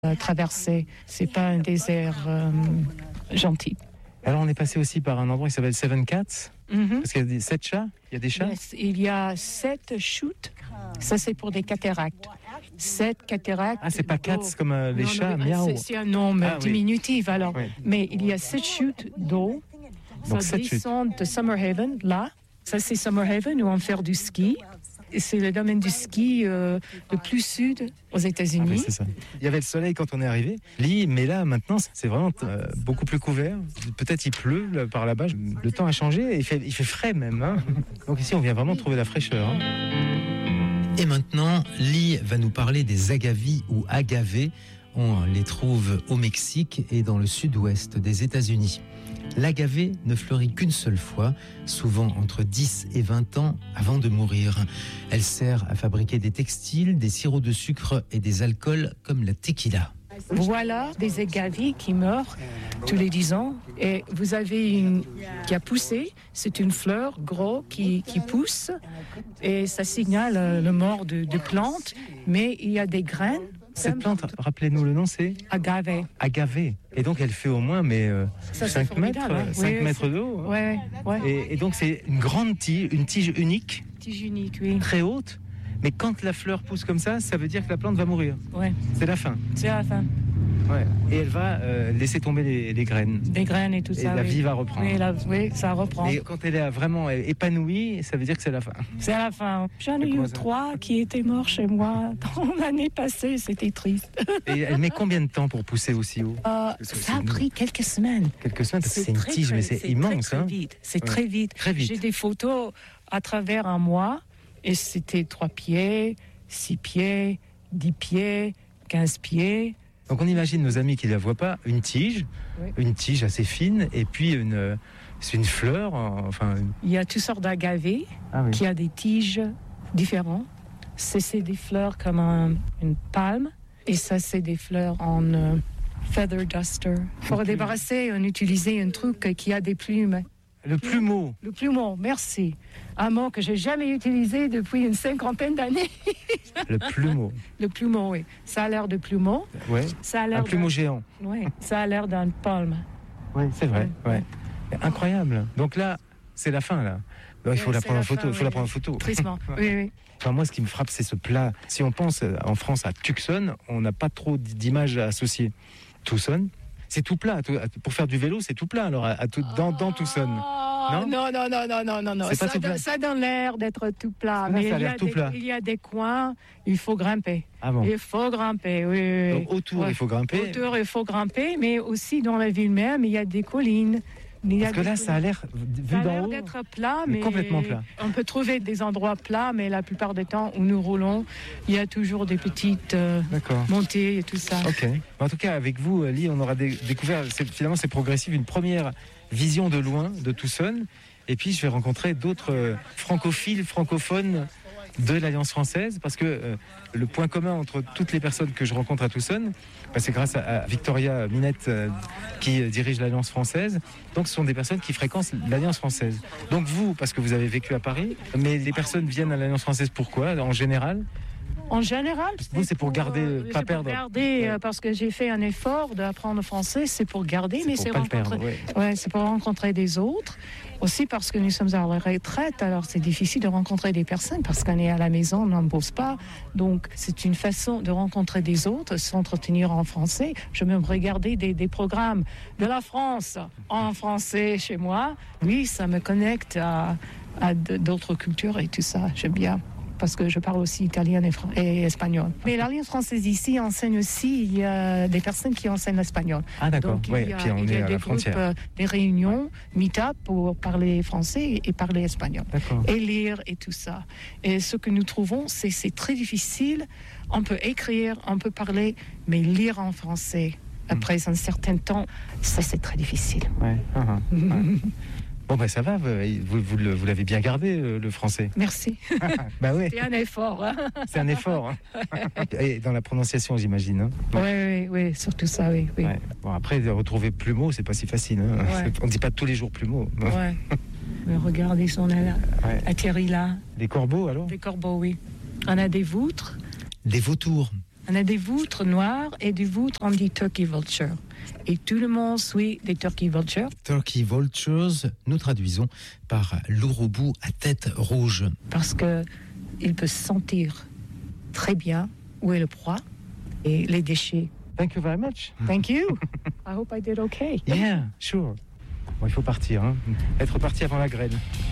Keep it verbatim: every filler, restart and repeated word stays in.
à traverser. C'est pas un désert euh, gentil. Alors on est passé aussi par un endroit qui s'appelle Seven Cats, mm-hmm. parce qu'il y a des, sept chats, il y a des chats yes, il y a sept chutes, ça c'est pour des cataractes. Sept cataractes. Ah, c'est pas cats comme euh, les non, chats, non, miaou. C'est, c'est un nom ah, diminutif oui. alors. Oui. Mais il y a sept chutes d'eau, donc ça descend de Summerhaven, là. Ça c'est Summerhaven où on fait du ski. C'est le domaine du ski euh, le plus sud aux États-Unis. Ah oui, c'est ça. Il y avait le soleil quand on est arrivé, Lee, mais là maintenant c'est vraiment euh, beaucoup plus couvert. Peut-être il pleut là, par là-bas. Le temps a changé et il fait, il fait frais même. Hein. Donc ici on vient vraiment trouver la fraîcheur. Hein. Et maintenant, Lee va nous parler des agavis ou agavés. On les trouve au Mexique et dans le sud-ouest des États-Unis. L'agave ne fleurit qu'une seule fois, souvent entre dix et vingt ans avant de mourir. Elle sert à fabriquer des textiles, des sirops de sucre et des alcools comme la tequila. Voilà des agaves qui meurent tous les dix ans. Et vous avez une qui a poussé, c'est une fleur gros qui, qui pousse et ça signale le mort de, de plantes, mais il y a des graines. Cette plante, rappelez-nous le nom, c'est agave. Agave. Et donc elle fait au moins mais euh, ça, cinq mètres, hein. cinq oui, mètres d'eau. Ouais, ouais. Et, et donc c'est une grande tige, une tige unique. Tige unique, oui. Très haute. Mais quand la fleur pousse comme ça, ça veut dire que la plante va mourir. Ouais. C'est la fin. C'est la fin. Ouais. Et elle va euh, laisser tomber les, les graines. Les graines et tout et ça. Et la oui. vie va reprendre. Oui, la, oui, ça reprend. Et quand elle est vraiment épanouie, ça veut dire que c'est la fin. C'est la fin. J'en ai eu trois qui étaient morts chez moi dans l'année passée. C'était triste. Et elle met combien de temps pour pousser aussi haut euh, Ça a pris quelques semaines. Quelques semaines, parce que c'est, c'est une très, tige, très, mais c'est, c'est immense. Très, hein. très vite. C'est ouais. très vite. Très vite. J'ai des photos à travers un mois et c'était trois pieds, six pieds, dix pieds, quinze pieds. Donc on imagine nos amis qui ne la voient pas, une tige, oui. une tige assez fine, et puis une, c'est une fleur. Enfin. Il y a toutes sortes d'agavés ah, oui. qui a des tiges différentes. C'est, c'est des fleurs comme un, une palme, et ça c'est des fleurs en euh, feather duster. Pour débarrasser, on utilisait un truc qui a des plumes. Le plumeau. Le plumeau, merci. Un mot que j'ai jamais utilisé depuis une cinquantaine d'années. Le plumeau. Le plumeau, oui. Ça a l'air de plumeau. Ouais. Ça a l'air un plumeau d'un... géant. Oui. Ça a l'air d'un palme. Oui, c'est vrai. Ouais. Ouais. Ouais. Incroyable. Donc là, c'est la fin là. Donc, il faut ouais, la prendre en photo. Il faut oui, la prendre en photo. Tristement. oui, oui. Enfin, moi, ce qui me frappe, c'est ce plat. Si on pense en France à Tucson, on n'a pas trop d'images à associer. Tucson. C'est tout plat. Pour faire du vélo, c'est tout plat. Alors, à, à tout, dans, dans Tucson. Non, non, non, non, non, non, non, non. C'est pas ça, tout plat. Ça donne l'air d'être tout plat. Là, mais ça a il y, l'air a tout des, plat. il y a des coins, il faut grimper. Ah bon. Il faut grimper, oui. oui. Donc, autour, ouais. il faut grimper. Autour, il faut grimper, mais aussi dans la ville même, il y a des collines. Il Parce que là, ça a l'air, vu ça a d'en l'air haut, d'être plat, mais complètement plat. On peut trouver des endroits plats, mais la plupart du temps où nous roulons, il y a toujours des petites euh, montées et tout ça. Ok. En tout cas, avec vous, Lee, on aura dé- découvert, c'est, finalement, c'est progressif, une première vision de loin de Tucson. Et puis, je vais rencontrer d'autres euh, francophiles, francophones de l'Alliance française, parce que euh, le point commun entre toutes les personnes que je rencontre à Tucson, bah, c'est grâce à, à Victoria Minette euh, qui dirige l'Alliance française. Donc ce sont des personnes qui fréquentent l'Alliance française. Donc vous, parce que vous avez vécu à Paris, mais les personnes viennent à l'Alliance française pourquoi, en général? En général, c'est vous, c'est pour, pour garder, euh, pas c'est perdre. Pour garder, euh, parce que j'ai fait un effort d'apprendre le français, c'est pour garder, c'est mais pour c'est pas rencontrer. Le perdre, ouais. Ouais, c'est pour rencontrer des autres. Aussi parce que nous sommes à la retraite, alors c'est difficile de rencontrer des personnes parce qu'on est à la maison, on n'en bosse pas. Donc c'est une façon de rencontrer des autres, s'entretenir en français. Je me regarder des, des programmes de la France en français chez moi. Oui, ça me connecte à, à d'autres cultures et tout ça. J'aime bien. Parce que je parle aussi italien et, fran- et espagnol. Mais l'Alliance française ici enseigne aussi, il y a des personnes qui enseignent l'espagnol. Ah d'accord, donc, ouais, il y a, puis on il y est a à des la groupes, frontière. euh, des réunions, meet-up pour parler français et parler espagnol. D'accord. Et lire et tout ça. Et ce que nous trouvons, c'est c'est très difficile. On peut écrire, on peut parler, mais lire en français, après mmh. un certain temps, ça c'est très difficile. Ouais. Uh-huh. Ouais. Bon ben ça va, vous, vous, vous, vous l'avez bien gardé le, le français. Merci. Bah ouais. C'est un effort. Hein. C'est un effort. Hein. Et dans la prononciation, j'imagine. Hein. Oui, oui, oui, surtout ça, oui. oui. Ouais. Bon après, de retrouver plumeau, c'est pas si facile. Hein. Ouais. On ne dit pas tous les jours plumeau. Ouais. Mais regardez, ils sont là, ouais. atterris là. Les corbeaux alors? Les corbeaux, oui. On a des voutres. Des vautours. On a des voutres noires et des voutres, on dit turkey vulture. Et tout le monde suit des turkey vultures. Turkey vultures, nous traduisons par l'ourobou à tête rouge. Parce qu'il peut sentir très bien où est le proie et les déchets. Thank you very much. Thank you. I hope I did okay. Yeah, sure. Bon, il faut partir, hein. Être parti avant la graine.